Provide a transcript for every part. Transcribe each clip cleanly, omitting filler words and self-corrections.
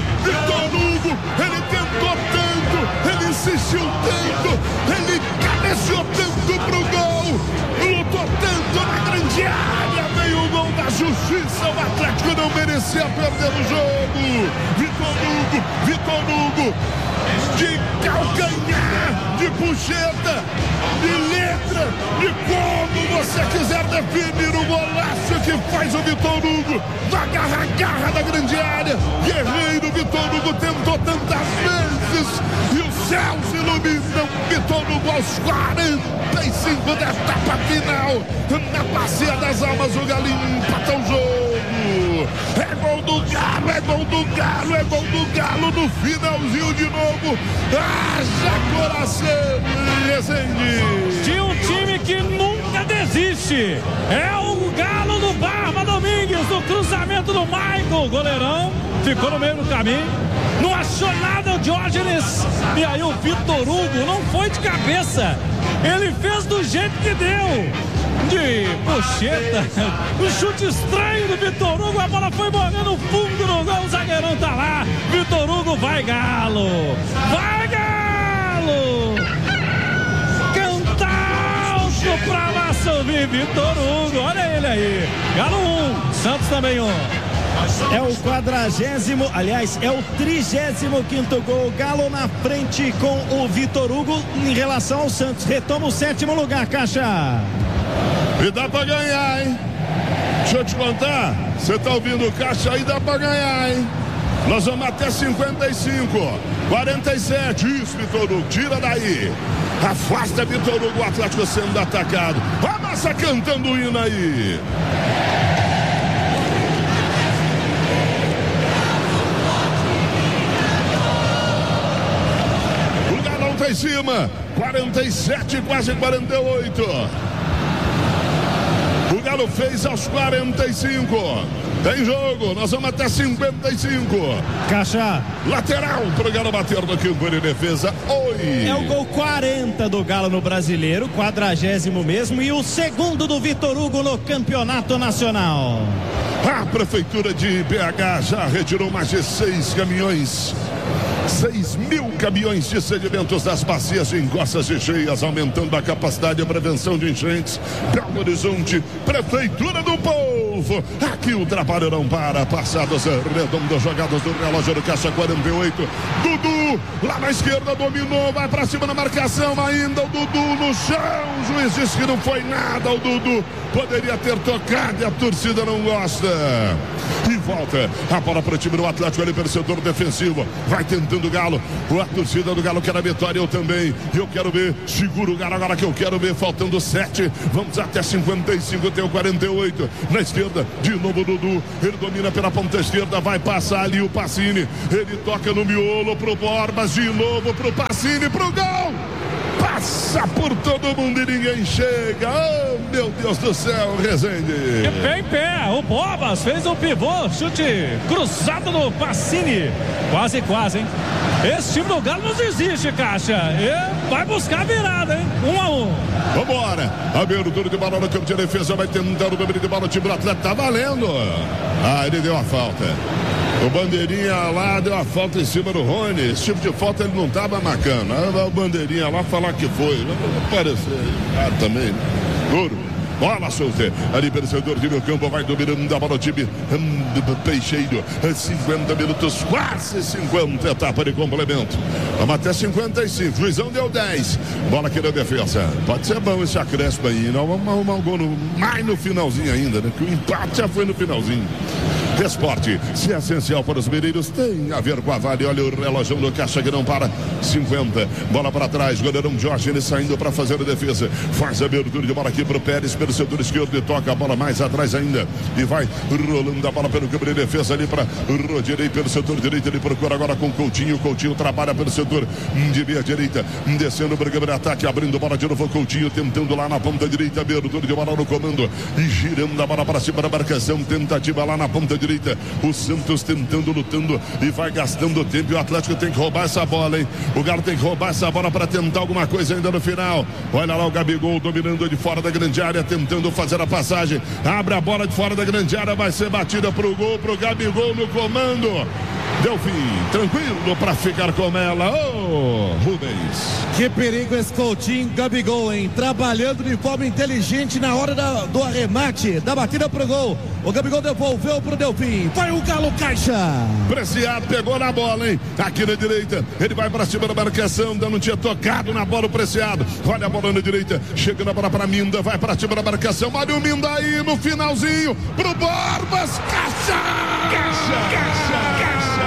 Vitor Hugo, ele tentou tanto, ele insistiu tanto, ele cabeceou tanto pro gol, lutou tanto na grande área, veio o gol da justiça, o Atlético não merecia perder o jogo. Vitor Hugo, de calcanhar, de puxeta, de letra, de como você quiser definir o golaço que faz o Vitor Hugo, na garra da grande área. Guerreiro Vitor Hugo tentou tantas vezes e os céus iluminam Vitor Hugo aos 45 da etapa final. Na bacia das almas, o Galinho empata o jogo. É gol do Galo, é gol do Galo, é gol do Galo no finalzinho de novo. Haja coração, Rezende. De um time que nunca desiste. É o Galo do Barba Domingues, no cruzamento do Michael. Goleirão ficou no meio do caminho. Não achou nada o Diógenes. E aí o Vitor Hugo não foi de cabeça. Ele fez do jeito que deu. De pocheta, um chute estranho do Vitor Hugo, a bola foi morrendo no fundo do gol, o zagueirão tá lá. Vitor Hugo, vai Galo! Vai Galo! Canta alto pra massa ouvir Vitor Hugo, olha ele aí. Galo 1, Santos também 1. É o 40º, aliás, é o 35º gol. Galo na frente com o Vitor Hugo em relação ao Santos. Retoma o 7º lugar, Caixa. E dá pra ganhar, hein? Deixa eu te contar. Você tá ouvindo o Caixa aí? Dá pra ganhar, hein? Nós vamos até 55. 47. Isso, Vitor Hugo. Tira daí. Afasta Vitor Hugo. O Atlético sendo atacado. A massa cantando o hino aí. O Galão tá em cima. 47, quase 48. O Galo fez aos 45. Tem jogo, nós vamos até 55. Caixa. Lateral pro Galo bater no campo de defesa. Oi. É o gol 40 do Galo no Brasileiro, 40º mesmo, e o segundo do Vitor Hugo no Campeonato Nacional. A Prefeitura de BH já retirou mais de 6 caminhões. 6.000 caminhões de sedimentos das bacias e encostas e cheias, aumentando a capacidade de prevenção de enchentes. Belo Horizonte, Prefeitura do Povo. Aqui o trabalho não para. Passados redondos, jogados do relógio do Caixa 48. Dudu, lá na esquerda, dominou, vai pra cima na marcação ainda. O Dudu no chão. O juiz disse que não foi nada. O Dudu poderia ter tocado e a torcida não gosta. E volta a bola para o time do Atlético, ali pelo setor defensivo. Vai tentando o Galo. A torcida do Galo quer a vitória, eu também. Eu quero ver. Segura o Galo agora que eu quero ver. Faltando 7. Vamos até 55. Tem o 48. Na esquerda, de novo o Dudu. Ele domina pela ponta esquerda. Vai passar ali o Pacini. Ele toca no miolo pro Borbas. De novo pro Pacini. Pro gol. Passa por todo mundo e ninguém chega. Oh, meu Deus do céu, Rezende. De pé em pé, o Borbas fez um pivô, chute cruzado no Pacini. Quase, hein? Esse time do Galo não desiste, Caixa. E vai buscar a virada, hein? 1-1. Vambora. Abertura de bola no campo de defesa. Vai tentar o domínio de bola. O time do Atlético tá valendo. Ah, ele deu a falta. O Bandeirinha lá deu a falta em cima do Rony. Esse tipo de falta ele não tava marcando. O Bandeirinha lá falar que foi. Não parecer. Ah, também. Duro. Bola solta. Ali pelo setor de meio campo. Vai dominando a bola o time Peixeiro. 50 minutos, quase 50. Etapa de complemento. Vamos até 55. Juizão deu 10. Bola aqui na defesa. Pode ser bom esse acréscimo aí. Não vamos arrumar um gol mais no finalzinho ainda, né? Que o empate já foi no finalzinho. Esporte, se é essencial para os mineiros, tem a ver com a Vale. Olha o relógio do Caixa que não para. 50, bola para trás, goleirão Jorge, ele saindo para fazer a defesa. Faz a abertura de bola aqui para o Pérez, pelo setor esquerdo, e toca a bola mais atrás ainda. E vai rolando a bola pelo campo de defesa ali para Rodinei, pelo setor direito. Ele procura agora com Coutinho. Coutinho trabalha pelo setor de meia direita, descendo para o campo de ataque, abrindo bola de novo. Coutinho tentando lá na ponta direita, abertura de bola no comando e girando a bola para cima da marcação. Tentativa lá na ponta direita. O Santos tentando, lutando e vai gastando tempo. E o Atlético tem que roubar essa bola, hein? O Galo tem que roubar essa bola para tentar alguma coisa ainda no final. Olha lá o Gabigol dominando de fora da grande área, tentando fazer a passagem. Abre a bola de fora da grande área, vai ser batida pro gol, pro Gabigol no comando. Delfim, tranquilo para ficar com ela. Ô, Rubens. Que perigo esse Coutinho, Gabigol, hein? Trabalhando de forma inteligente na hora do arremate, da batida pro gol. O Gabigol devolveu pro Delfim. Vai o Galo, Caixa. Preciado, pegou na bola, hein? Aqui na direita, ele vai para cima da marcação, ainda não tinha tocado na bola o Preciado. Olha a bola na direita, chega na bola para Minda, vai para cima da marcação. Olha o Minda aí no finalzinho, pro Borbas. Caixa! Caixa! Caixa! Caixa!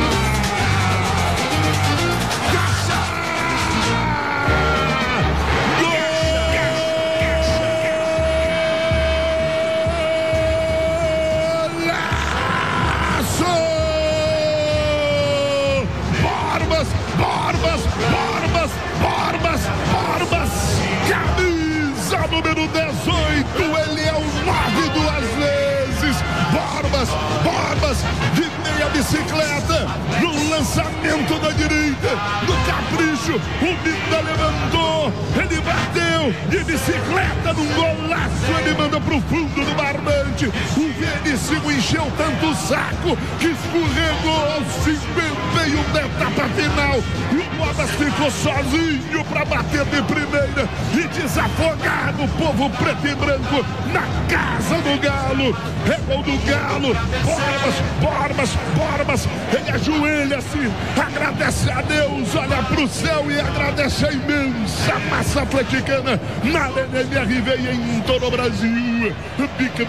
Camisa número 18, ele é o 9 duas vezes. Borbas, de meia bicicleta, no lançamento da direita, no capricho, o Minda levantou, ele bateu de bicicleta num golaço, ele manda pro fundo do barbante. O Veríssimo encheu tanto o saco que escorregou aos 51 da etapa final. E o Borbas ficou sozinho para bater de primeira e desafogar o povo preto e branco na casa do Galo. É gol do Galo. Borbas, ele ajoelha-se, agradece a Deus, olha pro céu e agradece a imensa massa atleticana na Arena MRV e em todo o Brasil. Bica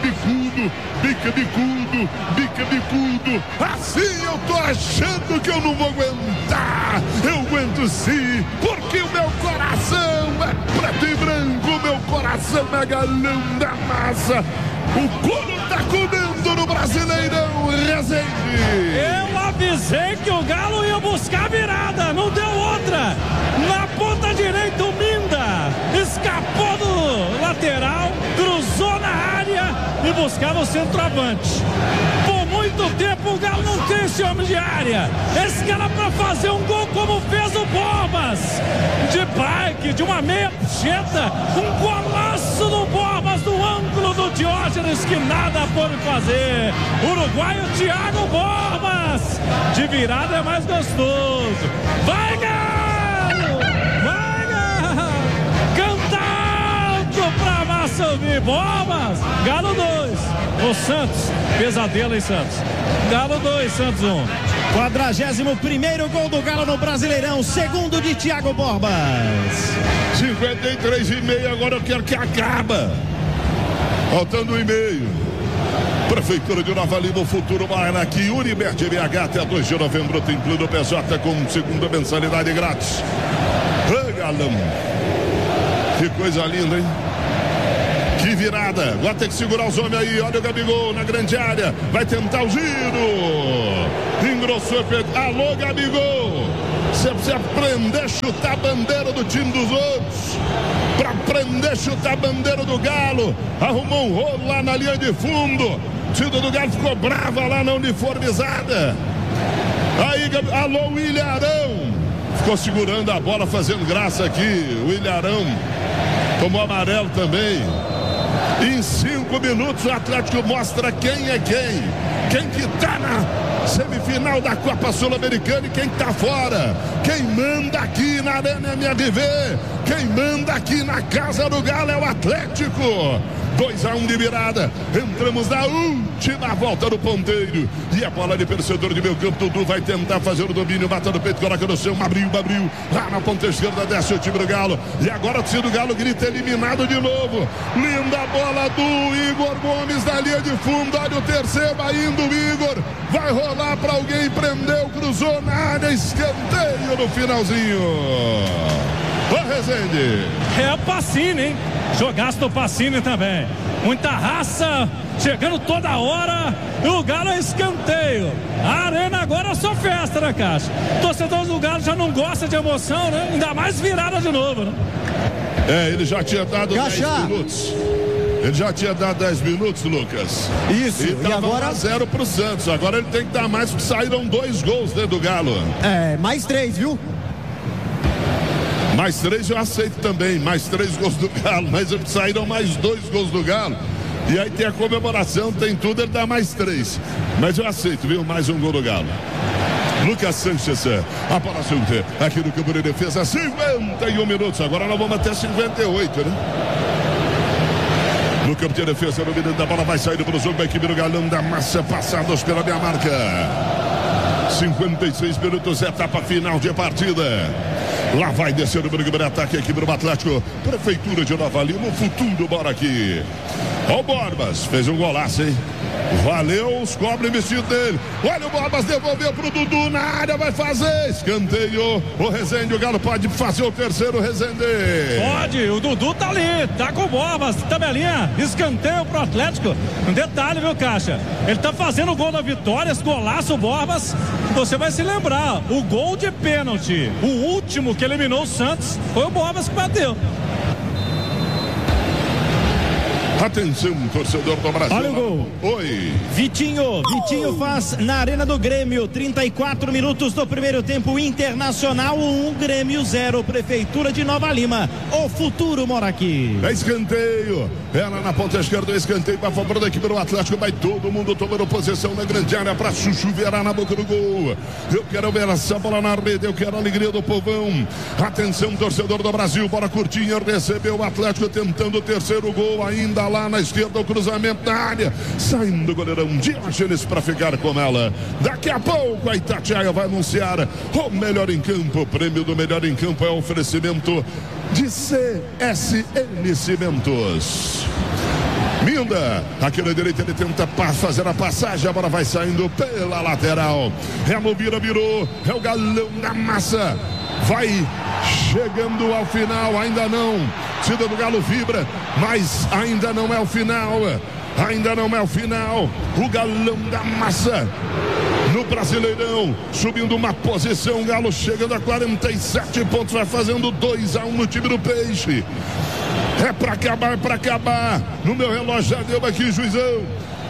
bicudo. Assim eu tô achando que eu não vou aguentar. Eu aguento sim, porque o meu coração é preto e branco, meu coração é galão da massa. O couro tá comendo no Brasileirão, Rezende. Eu avisei que o Galo ia buscar a virada, não deu outra. Na ponta direita o Minda escapou do lateral, cruzou na área e buscava o centroavante. Por muito tempo o Galo não tem esse homem de área. Esse cara para fazer um gol como fez o Borbas, de bike, de uma meia puxeta, um golaço do Borbas do ângulo do Diógenes que nada pode fazer. Uruguaio Thiago Borbas, de virada é mais gostoso. Vai, Galo! Vai, Galo! Canta alto pra massa ouvir. Borbas, Galo 2. O Santos, pesadelo em Santos. Galo 2, Santos 1. 41º gol do Galo no Brasileirão, segundo de Thiago Borbas. 53,5, agora eu quero que acaba. Faltando 1,5. Prefeitura de Nova Lima, o futuro vai aqui. Unibet BH até 2 de novembro tem plano PJ com segunda mensalidade grátis. Ô, Galão, que coisa linda, hein? Que virada, vai ter que segurar os homens aí. Olha o Gabigol na grande área, vai tentar o giro, engrossou, alô Gabigol, você precisa aprender a chutar a bandeira do time dos outros, para aprender a chutar a bandeira do Galo. Arrumou um rolo lá na linha de fundo, o time do Galo ficou brava lá na uniformizada. Aí, alô Williarão, ficou segurando a bola, fazendo graça aqui. O Williarão tomou amarelo também. Em 5 minutos o Atlético mostra quem é quem que tá na semifinal da Copa Sul-Americana e quem tá fora. Quem manda aqui na Arena MRV, quem manda aqui na casa do Galo é o Atlético. 2-1 de virada. Entramos na última volta do ponteiro. E a bola de perseguidor de meio campo. Dudu vai tentar fazer o domínio. Bata no peito, coloca no chão. Abriu. Lá na ponta esquerda desce o time do Galo. E agora o time do Galo grita eliminado de novo. Linda bola do Igor Gomes na linha de fundo. Olha o terceiro ainda. O Igor vai rolar para alguém. Prendeu, cruzou na área. Escanteio no finalzinho. Ô, Rezende. É o Pacini, hein? Jogaço do Pacini também. Muita raça, chegando toda hora. E o Galo é escanteio. A Arena agora é só festa, né, Caixa? Torcedores do Galo já não gosta de emoção, né? Ainda mais virada de novo, né? É, ele já tinha dado 10 minutos. Ele já tinha dado 10 minutos, Lucas. Isso, e agora 0 pro Santos. Agora ele tem que dar mais, porque saíram 2 gols dentro do Galo. É, mais 3, viu? Mais 3 eu aceito também, mais 3 gols do Galo, mas saíram mais 2 gols do Galo. E aí tem a comemoração, tem tudo, ele dá mais 3. Mas eu aceito, viu? Mais um gol do Galo. Lucas Sanches, a bola solta aqui no campo de defesa, 51 minutos, agora nós vamos até 58, né? No campo de defesa, no meio da bola vai saindo para o jogo, a equipe do Galão da Massa, passados pela minha marca. 56 minutos, etapa final de partida. Lá vai descer o primeiro ataque aqui para o Atlético. Prefeitura de Nova Lima, o futuro bora aqui. Ó o Borbas, fez um golaço, hein? Valeu, os cobre vestido dele. Olha o Borbas, devolveu pro Dudu na área, vai fazer escanteio. O Rezende, o Galo pode fazer o terceiro, Rezende. Pode, o Dudu tá ali, tá com o Borbas, tabelinha, escanteio pro Atlético. Um detalhe, viu, Caixa? Ele tá fazendo o gol da vitória, esse golaço, o Borbas. Você vai se lembrar, o gol de pênalti, o último que eliminou o Santos, foi o Borbas que bateu. Atenção, torcedor do Brasil. Olha o gol. Oi. Vitinho faz na Arena do Grêmio, 34 minutos do primeiro tempo. Internacional 1, Grêmio 0, Prefeitura de Nova Lima. O futuro mora aqui. É escanteio. Ela na ponta esquerda, escanteio para favor da equipe do Atlético. Vai todo mundo tomando posição na grande área para chuchuverar na boca do gol. Eu quero ver essa bola na rede, eu quero a alegria do povão. Atenção, torcedor do Brasil, bora curtinho, recebeu o Atlético tentando o terceiro gol, ainda lá na esquerda, o cruzamento na área, saindo o goleirão Diógenes para ficar com ela. Daqui a pouco a Itatiaia vai anunciar o melhor em campo. O prêmio do melhor em campo é o oferecimento de CSN Cimentos. Minda, aqui na direita ele tenta fazer a passagem, a bola vai saindo pela lateral. É no virou, é o Galão da Massa. Vai chegando ao final, ainda não. Cida do Galo vibra, mas ainda não é o final. Ainda não é o final. O Galão da Massa no Brasileirão, subindo uma posição. O Galo chegando a 47 pontos, vai fazendo 2-1 no time do Peixe. É pra acabar, é pra acabar. No meu relógio já deu aqui, juizão.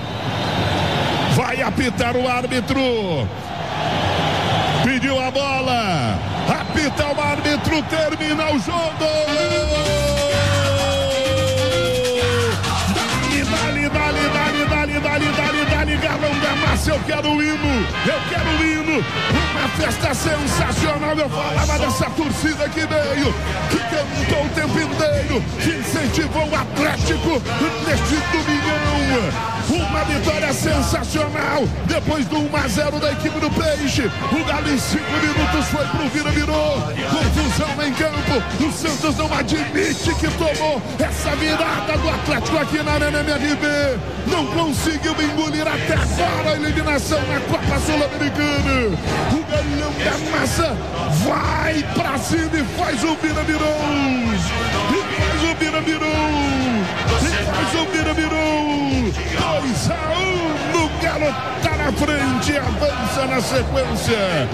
Vai apitar o árbitro. Pediu a bola. Apita o árbitro, termina o jogo. Dali, Galão da Massa, eu quero o hino. Uma festa sensacional. Eu falava dessa torcida que veio, que cantou o tempo inteiro, que incentivou o Atlético neste domingão. Uma vitória sensacional. Depois do 1-0 da equipe do Peixe, o Galo em 5 minutos foi pro virou. Confusão em campo. O Santos não admite que tomou essa virada do Atlético aqui na Arena MRV. Não conseguiu engolir até agora a eliminação na Copa Sul-Americana. O Galão da Massa vai pra cima e faz o virou. Faz o virou. 2-1, o Galo tá na frente, avança na sequência.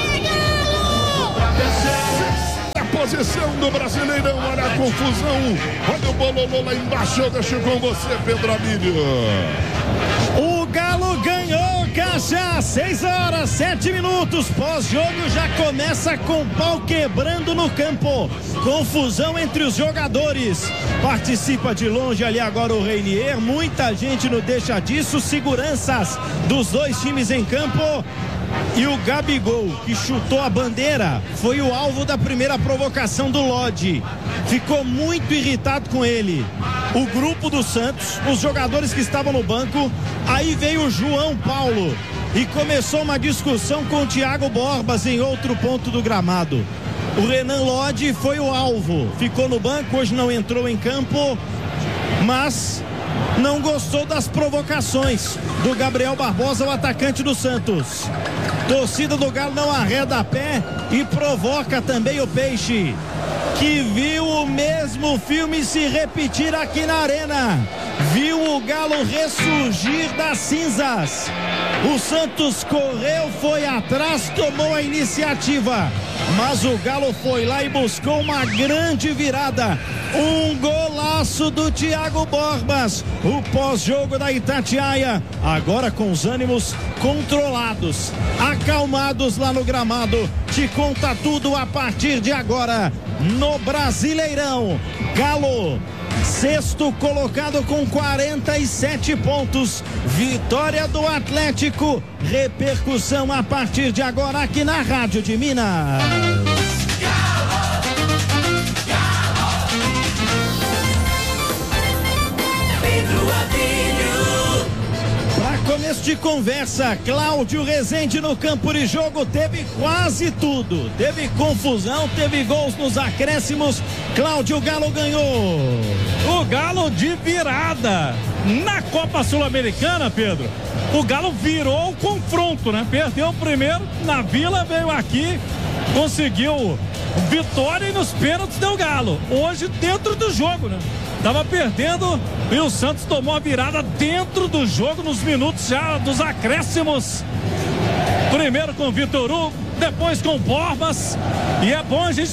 A posição do Brasileirão, olha a confusão, olha o bololô lá embaixo. Eu deixo com você, Pedro Amílio. O Galo ganhou, Caixa, 6h07, pós-jogo já começa com pau quebrando no campo, confusão entre os jogadores, participa de longe ali agora o Reinier, muita gente não deixa disso, seguranças dos dois times em campo. E o Gabigol, que chutou a bandeira, foi o alvo da primeira provocação do Lodi. Ficou muito irritado com ele. O grupo do Santos, os jogadores que estavam no banco, aí veio o João Paulo e começou uma discussão com o Thiago Borbas em outro ponto do gramado. O Renan Lodi foi o alvo, ficou no banco, hoje não entrou em campo, mas não gostou das provocações do Gabriel Barbosa, o atacante do Santos. Torcida do Galo não arreda a pé e provoca também o Peixe, que viu o mesmo filme se repetir aqui na Arena. Viu o Galo ressurgir das cinzas. O Santos correu, foi atrás, tomou a iniciativa, mas o Galo foi lá e buscou uma grande virada. Um golaço do Thiago Borbas. O pós-jogo da Itatiaia, agora com os ânimos controlados, acalmados lá no gramado. Te conta tudo a partir de agora no Brasileirão. Galo sexto colocado com 47 pontos. Vitória do Atlético. Repercussão a partir de agora aqui na Rádio de Minas. Para começo de conversa, Cláudio Rezende no campo de jogo teve quase tudo. Teve confusão, teve gols nos acréscimos. Cláudio, o Galo ganhou. O Galo de virada. Na Copa Sul-Americana, Pedro, o Galo virou o confronto, né? Perdeu o primeiro na Vila, veio aqui, conseguiu vitória e nos pênaltis deu Galo. Hoje dentro do jogo, né? Tava perdendo e o Santos tomou a virada dentro do jogo nos minutos já dos acréscimos. Primeiro com o Vitor Hugo, depois com o Borbas. E é bom a gente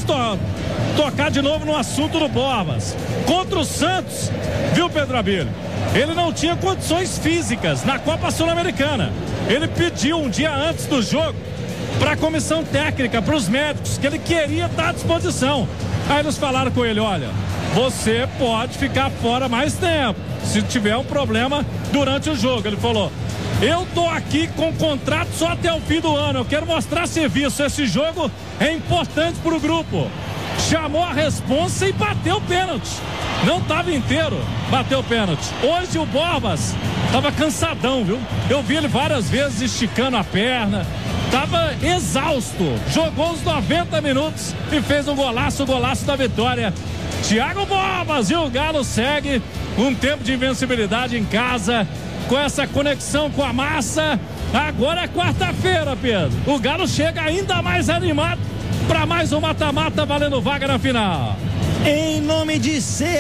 tocar de novo no assunto do Borbas. Contra o Santos, viu, Pedro Abílio? Ele não tinha condições físicas na Copa Sul-Americana. Ele pediu um dia antes do jogo para a comissão técnica, para os médicos, que ele queria estar à disposição. Aí eles falaram com ele: olha, você pode ficar fora mais tempo se tiver um problema durante o jogo. Ele falou: eu tô aqui com contrato só até o fim do ano, eu quero mostrar serviço, esse jogo é importante pro grupo. Chamou a responsa e bateu o pênalti. Não estava inteiro, bateu o pênalti. Hoje o Borbas estava cansadão, viu? Eu vi ele várias vezes esticando a perna, estava exausto. Jogou os 90 minutos e fez um golaço, o golaço da vitória. Thiago Borbas, e o Galo segue um tempo de invencibilidade em casa, com essa conexão com a massa. Agora é quarta-feira, Pedro. O Galo chega ainda mais animado para mais um mata-mata valendo vaga na final. Em nome de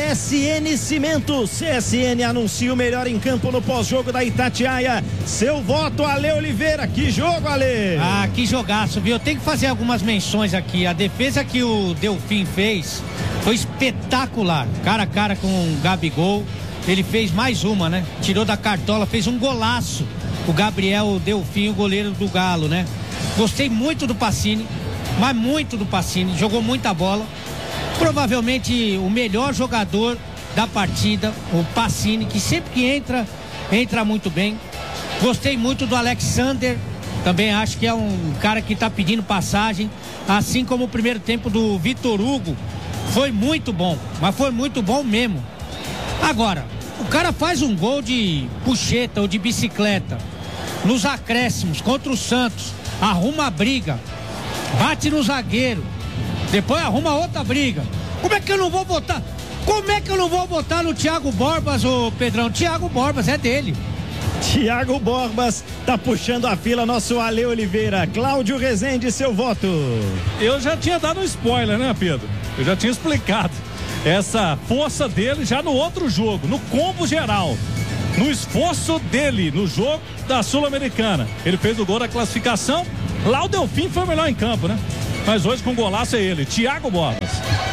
CSN Cimentos, CSN anuncia o melhor em campo no pós-jogo da Itatiaia. Seu voto, Ale Oliveira. Que jogo, Ale! Ah, que jogaço, viu? Eu tenho que fazer algumas menções aqui. A defesa que o Delfim fez foi espetacular. Cara a cara com o Gabigol. Ele fez mais uma, né? Tirou da cartola, fez um golaço. O Gabriel Delfim, o goleiro do Galo, né? Gostei muito do Pacini, mas muito do Pacini. Jogou muita bola. Provavelmente o melhor jogador da partida, o Pacini, que sempre que entra muito bem. Gostei muito do Alexander, também acho que é um cara que está pedindo passagem, assim como o primeiro tempo do Vitor Hugo. Foi muito bom, mas foi muito bom mesmo. Agora, o cara faz um gol de puxeta ou de bicicleta nos acréscimos contra o Santos, arruma a briga, bate no zagueiro, depois arruma outra briga. Como é que eu não vou votar? Como é que eu não vou votar no Thiago Borbas, ô Pedrão? Thiago Borbas é dele. Thiago Borbas tá puxando a fila, nosso Ale Oliveira. Cláudio Rezende, seu voto. Eu já tinha dado um spoiler, né, Pedro? Eu já tinha explicado essa força dele já no outro jogo, no combo geral, no esforço dele no jogo da Sul-Americana. Ele fez o gol da classificação. Lá o Delfim foi o melhor em campo, né? Mas hoje com golaço é ele, Thiago Borbas.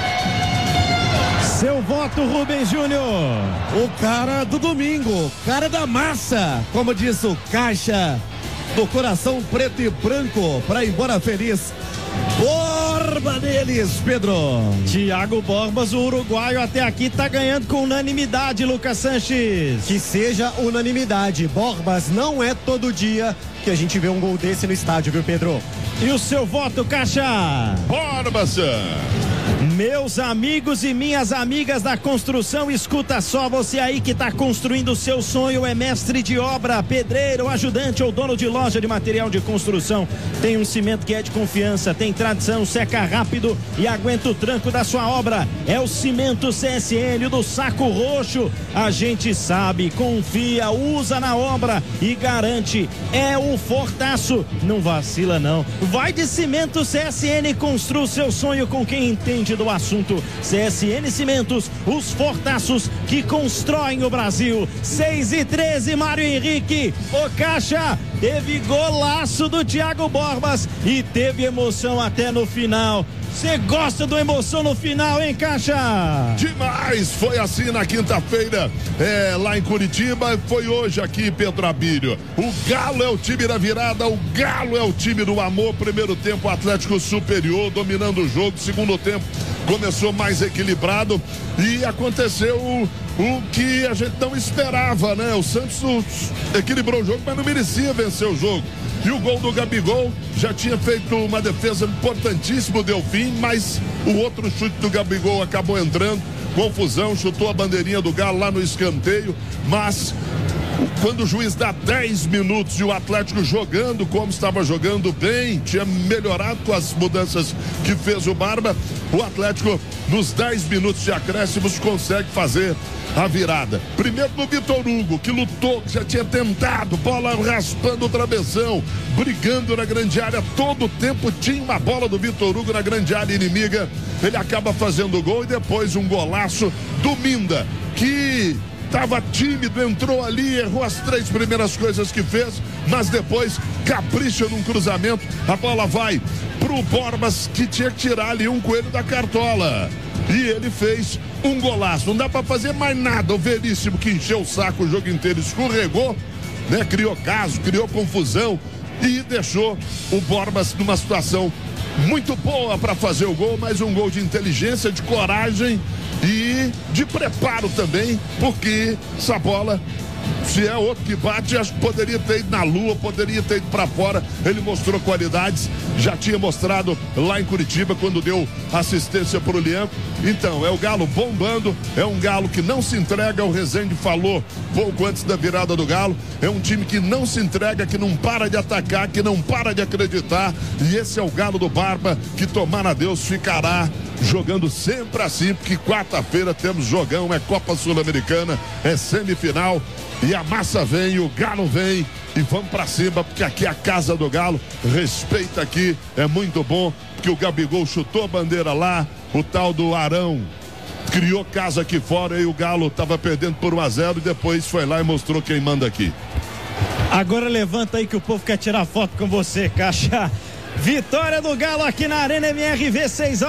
Seu voto, Rubens Júnior. O cara do domingo, cara da massa, como diz o Caixa, do coração preto e branco, para ir embora feliz. Borba deles, Pedro. Thiago Borbas, o uruguaio, até aqui tá ganhando com unanimidade, Lucas Sanches. Que seja unanimidade. Borbas, não é todo dia que a gente vê um gol desse no estádio, viu, Pedro? E o seu voto, Caixa? Borbas. Meus amigos e minhas amigas da construção, escuta só, você aí que está construindo o seu sonho, é mestre de obra, pedreiro, ajudante ou dono de loja de material de construção, tem um cimento que é de confiança, tem tradição, seca rápido e aguenta o tranco da sua obra, é o Cimento CSN, o do saco roxo, a gente sabe, confia, usa na obra e garante, é o Fortaço, não vacila não, vai de Cimento CSN, construa o seu sonho com quem entende do assunto. CSN Cimentos, os fortaços que constroem o Brasil. 6:13, Mário Henrique. O Caixa teve golaço do Thiago Borbas e teve emoção até no final. Você gosta do emoção no final, hein, Caixa? Demais, foi assim na quinta-feira, lá em Curitiba, foi hoje aqui, Pedro Abílio. O Galo é o time da virada, o Galo é o time do amor. Primeiro tempo, o Atlético superior, dominando o jogo. Segundo tempo, começou mais equilibrado e aconteceu o que a gente não esperava, né? O Santos equilibrou o jogo, mas não merecia vencer o jogo. E o gol do Gabigol já tinha feito uma defesa importantíssima, o Delfim, mas o outro chute do Gabigol acabou entrando, confusão, chutou a bandeirinha do Galo lá no escanteio, mas quando o juiz dá 10 minutos e o Atlético jogando como estava jogando bem, tinha melhorado com as mudanças que fez o Barba, o Atlético nos 10 minutos de acréscimos consegue fazer a virada. Primeiro no Vitor Hugo, que lutou, que já tinha tentado, bola raspando o travessão, brigando na grande área, todo o tempo tinha uma bola do Vitor Hugo na grande área inimiga, ele acaba fazendo o gol e depois um golaço do Minda, que estava tímido, entrou ali, errou as 3 primeiras coisas que fez, mas depois capricha num cruzamento, a bola vai pro Borbas, que tinha que tirar ali um coelho da cartola. E ele fez um golaço. Não dá pra fazer mais nada. O Veríssimo, que encheu o saco o jogo inteiro, escorregou, né? Criou caso, criou confusão e deixou o Borbas numa situação muito boa para fazer o gol, mas um gol de inteligência, de coragem e de preparo também, porque essa bola, se é outro que bate, acho que poderia ter ido na lua, poderia ter ido para fora. Ele mostrou qualidades, já tinha mostrado lá em Curitiba quando deu assistência pro Lianco. Então, é o Galo bombando, é um Galo que não se entrega, o Rezende falou pouco antes da virada do Galo, é um time que não se entrega, que não para de atacar, que não para de acreditar, e esse é o Galo do Barba, que tomara a Deus ficará jogando sempre assim, porque quarta-feira temos jogão, é Copa Sul-Americana, é semifinal, e a massa vem, o Galo vem, e vamos pra cima, porque aqui é a casa do Galo, respeita aqui, é muito bom, porque o Gabigol chutou a bandeira lá, o tal do Arão criou casa aqui fora e o Galo tava perdendo por 1-0 e depois foi lá e mostrou quem manda aqui. Agora levanta aí que o povo quer tirar foto com você, Caixa. Vitória do Galo aqui na Arena MRV,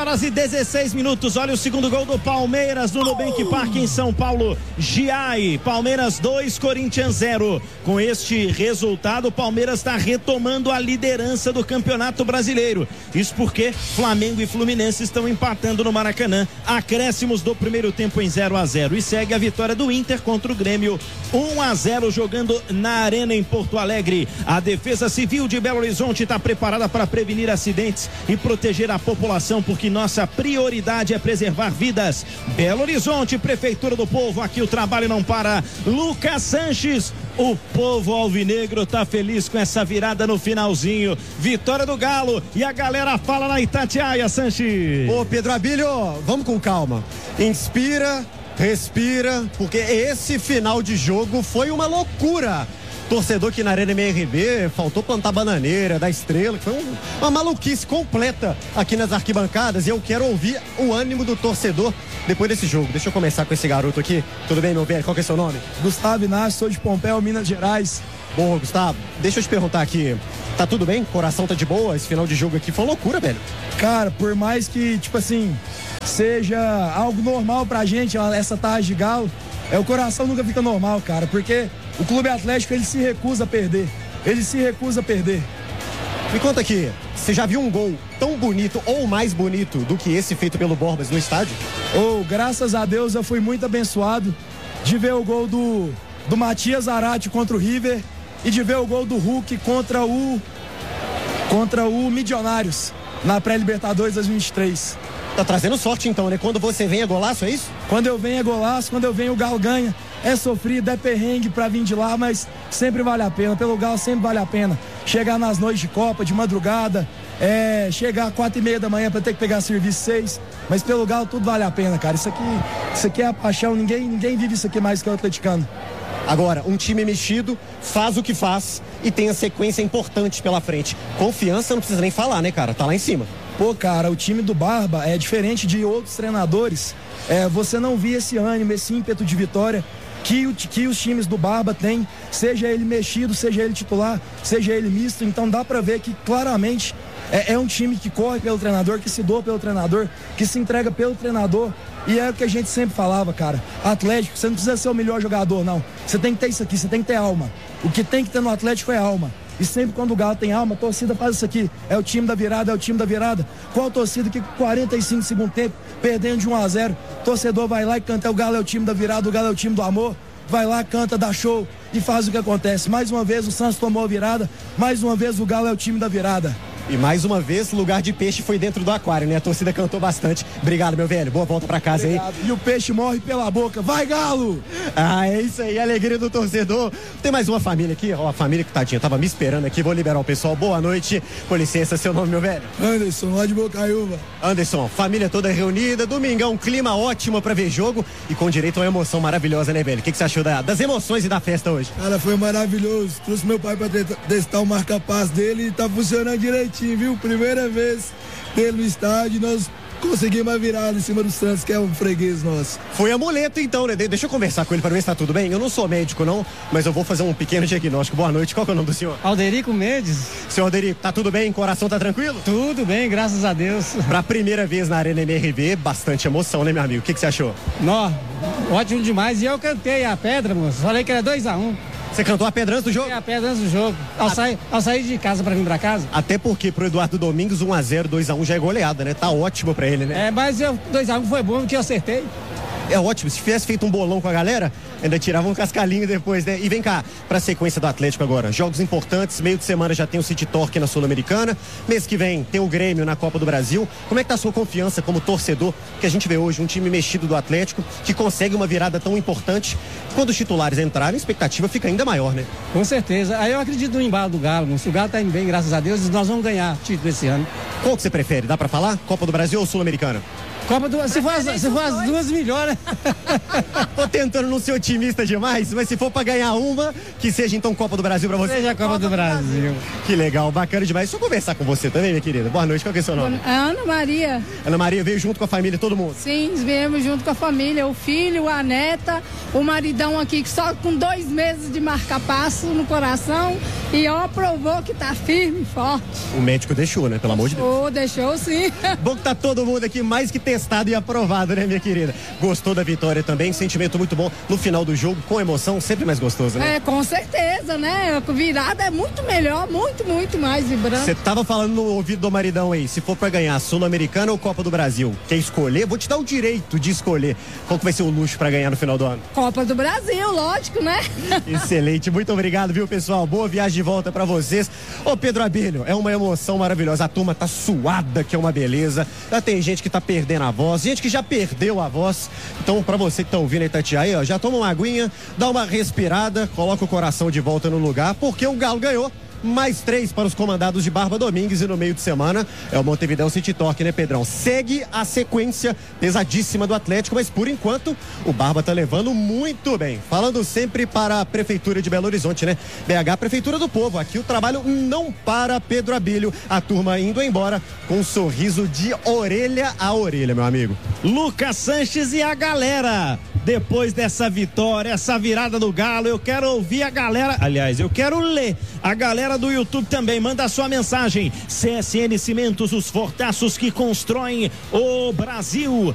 6h16. Olha o segundo gol do Palmeiras no Nubank Park em São Paulo. Giai, Palmeiras 2, Corinthians 0. Com este resultado, o Palmeiras está retomando a liderança do Campeonato Brasileiro. Isso porque Flamengo e Fluminense estão empatando no Maracanã. Acréscimos do primeiro tempo em 0-0. E segue a vitória do Inter contra o Grêmio, 1-0, jogando na Arena em Porto Alegre. A Defesa Civil de Belo Horizonte está preparada para prevenir acidentes e proteger a população, porque nossa prioridade é preservar vidas. Belo Horizonte, Prefeitura do Povo, aqui o trabalho não para. Lucas Sanches, o povo alvinegro tá feliz com essa virada no finalzinho. Vitória do Galo e a galera fala na Itatiaia, Sanches. Ô Pedro Abílio, vamos com calma. Inspira, respira, porque esse final de jogo foi uma loucura. Torcedor que na Arena MRV faltou plantar bananeira da Estrela, que foi uma maluquice completa aqui nas arquibancadas, e eu quero ouvir o ânimo do torcedor depois desse jogo. Deixa eu começar com esse garoto aqui. Tudo bem, meu velho? Qual que é seu nome? Gustavo Inácio, sou de Pompéu, Minas Gerais. Boa, Gustavo. Deixa eu te perguntar aqui, tá tudo bem? Coração tá de boa? Esse final de jogo aqui foi uma loucura, velho. Cara, por mais que, tipo assim, seja algo normal pra gente, essa tarde de Galo, o coração nunca fica normal, cara, porque o Clube Atlético, ele se recusa a perder. Ele se recusa a perder. Me conta aqui, você já viu um gol tão bonito ou mais bonito do que esse feito pelo Borbas no estádio? Graças a Deus eu fui muito abençoado de ver o gol do Matias Zarate contra o River e de ver o gol do Hulk contra o Milionários na pré-Libertadores 2023. Tá trazendo sorte então, né? Quando você vem é golaço, é isso? Quando eu venho é golaço, quando eu venho o Galo ganha. É sofrido, é perrengue pra vir de lá, mas sempre vale a pena. Pelo Galo sempre vale a pena. Chegar nas noites de Copa, de madrugada, chegar às 4h30 da manhã pra ter que pegar serviço 6. Mas pelo Galo tudo vale a pena, cara. Isso aqui é a paixão, ninguém vive isso aqui mais que o atleticano. Agora, um time mexido faz o que faz e tem a sequência importante pela frente. Confiança não precisa nem falar, né, cara? Tá lá em cima. Pô, cara, o time do Barba é diferente de outros treinadores. Você não via esse ânimo, esse ímpeto de vitória que os times do Barba têm, seja ele mexido, seja ele titular, seja ele misto. Então dá pra ver que claramente É um time que corre pelo treinador, que se doa pelo treinador, que se entrega pelo treinador. E é o que a gente sempre falava, cara. Atlético, você não precisa ser o melhor jogador, não. Você tem que ter isso aqui, você tem que ter alma. O que tem que ter no Atlético é alma. E sempre quando o Galo tem alma, a torcida faz isso aqui. É o time da virada, é o time da virada. Qual torcida que 45 segundo tempo, perdendo de 1-0, torcedor vai lá e canta, o Galo é o time da virada, o Galo é o time do amor. Vai lá, canta, dá show e faz o que acontece. Mais uma vez o Santos tomou a virada, mais uma vez o Galo é o time da virada. E mais uma vez, lugar de peixe foi dentro do aquário, né? A torcida cantou bastante. Obrigado, meu velho. Boa volta pra casa. Obrigado. Aí. E o peixe morre pela boca. Vai, Galo! Ah, é isso aí, a alegria do torcedor. Tem mais uma família aqui, ó, a família que tadinha, tava me esperando aqui. Vou liberar o pessoal. Boa noite. Com licença, seu nome, meu velho? Anderson, lá de Bocaiúva. Anderson, família toda reunida, domingão, clima ótimo pra ver jogo e com direito a uma emoção maravilhosa, né, velho? O que você achou das emoções e da festa hoje? Cara, foi maravilhoso. Trouxe meu pai pra testar o marca-passo dele e tá funcionando direitinho, viu? Primeira vez dele no estádio, nós conseguimos uma virada em cima do Santos, que é um freguês nosso. Foi amuleto então, né? Deixa eu conversar com ele para ver se tá tudo bem. Eu não sou médico não, mas eu vou fazer um pequeno diagnóstico. Boa noite, qual que é o nome do senhor? Alderico Mendes. Senhor Alderico, tá tudo bem? Coração tá tranquilo? Tudo bem, graças a Deus. Pra primeira vez na Arena MRV, bastante emoção, né, meu amigo? O que você achou? Nó, ótimo demais. E eu cantei a pedra, moço. Falei que era 2-1. Você cantou a pedra antes do jogo? A pedra antes do jogo. Ao sair de casa pra vir pra casa. Até porque pro Eduardo Domingues 1-0, 2-1 já é goleada, né? Tá ótimo pra ele, né? Mas 2-1 foi bom porque eu acertei. É ótimo, se tivesse feito um bolão com a galera, ainda tirava um cascalinho depois, né? E vem cá, pra sequência do Atlético agora, jogos importantes, meio de semana já tem o City Torque na Sul-Americana, mês que vem tem o Grêmio na Copa do Brasil. Como é que tá a sua confiança como torcedor, que a gente vê hoje um time mexido do Atlético, que consegue uma virada tão importante, quando os titulares entrarem, a expectativa fica ainda maior, né? Com certeza, aí eu acredito no embalo do Galo, moço. O Galo tá indo bem, graças a Deus, e nós vamos ganhar título esse ano. Qual que você prefere, dá pra falar? Copa do Brasil ou Sul-Americana? Se for as duas, melhor, né? Tô tentando não ser otimista demais, mas se for pra ganhar uma, que seja então Copa do Brasil pra você. Seja a Copa do Brasil. Que legal, bacana demais. Deixa eu conversar com você também, minha querida. Boa noite, qual que é o seu nome? Ana Maria. Ana Maria veio junto com a família, todo mundo? Sim, viemos junto com a família, o filho, a neta, o maridão aqui que só com 2 meses de marca-passo no coração e ó, provou que tá firme e forte. O médico deixou, né? Pelo amor de Deus. Deixou sim. Bom que tá todo mundo aqui mais que testado e aprovado, né, minha querida? Gostou da vitória também, sentimento muito bom no final do jogo, com emoção, sempre mais gostoso, né? Com certeza, né? A virada é muito melhor, muito, muito mais vibrante. Você tava falando no ouvido do maridão aí, se for pra ganhar Sul-Americana ou Copa do Brasil, quer escolher? Vou te dar o direito de escolher. Qual que vai ser o luxo pra ganhar no final do ano? Copa do Brasil, lógico, né? Excelente, muito obrigado, viu, pessoal? Boa viagem de volta pra vocês. Ô, Pedro Abílio, é uma emoção maravilhosa. A turma tá suada, que é uma beleza. Já tem gente que tá perdendo a voz, gente que já perdeu a voz. Então, pra você que tá ouvindo aí, Itatiaia, ó, já toma uma aguinha, dá uma respirada, coloca o coração de volta no lugar, porque o Galo ganhou. Mais 3 para os comandados de Barba Domingues e no meio de semana é o Montevidéu City Torque, né, Pedrão? Segue a sequência pesadíssima do Atlético, mas por enquanto o Barba tá levando muito bem. Falando sempre para a Prefeitura de Belo Horizonte, né? BH, Prefeitura do Povo. Aqui o trabalho não para, Pedro Abílio. A turma indo embora com um sorriso de orelha a orelha, meu amigo. Lucas Sanches e a galera. Depois dessa vitória, essa virada do Galo, eu quero ouvir a galera, aliás, eu quero ler a galera do YouTube também, manda a sua mensagem. CSN Cimentos, os fortaços que constroem o Brasil.